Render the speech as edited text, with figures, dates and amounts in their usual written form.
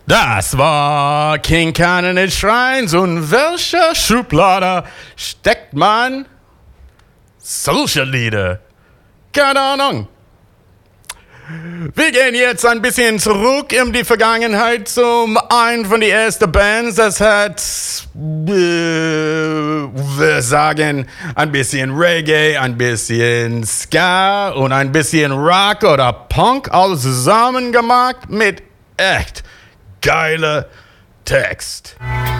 Das war King Khan in den Schreins. Und welcher Schublade steckt man solche Lieder? Keine Ahnung. Wir gehen jetzt ein bisschen zurück in die Vergangenheit zum einen von den ersten Bands. Das hat, wir sagen, ein bisschen Reggae, ein bisschen Ska und ein bisschen Rock oder Punk alles zusammen gemacht mit echt geiler Text.